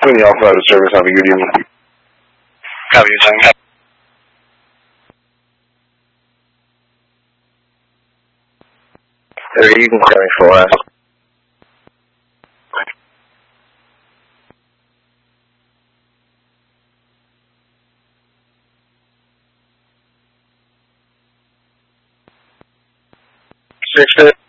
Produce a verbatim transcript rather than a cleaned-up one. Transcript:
Queen Alpha out of service. Have a good evening. Copy, you're There, you can seven four us. Six,